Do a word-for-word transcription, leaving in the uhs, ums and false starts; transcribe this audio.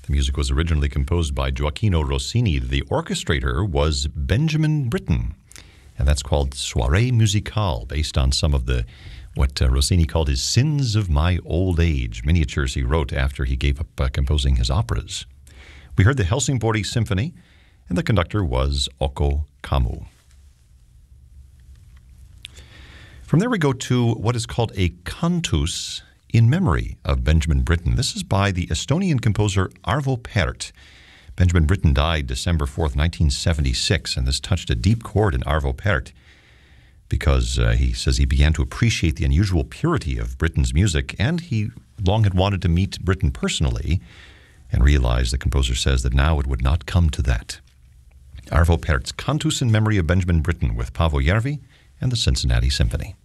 The music was originally composed by Gioacchino Rossini. The orchestrator was Benjamin Britten, and that's called Soirée Musicale, based on some of the what uh, Rossini called his sins of my old age, miniatures he wrote after he gave up uh, composing his operas. We heard the Helsingborg Symphony, and the conductor was Occo Kammu. From there we go to what is called a cantus in memory of Benjamin Britten. This is by the Estonian composer Arvo Pärt. Benjamin Britten died December fourth, nineteen seventy-six, and this touched a deep chord in Arvo Pärt because uh, he says he began to appreciate the unusual purity of Britten's music, and he long had wanted to meet Britten personally and realized, the composer says, that now it would not come to that. Arvo Pärt's Cantus in memory of Benjamin Britten with Paavo Järvi and the Cincinnati Symphony.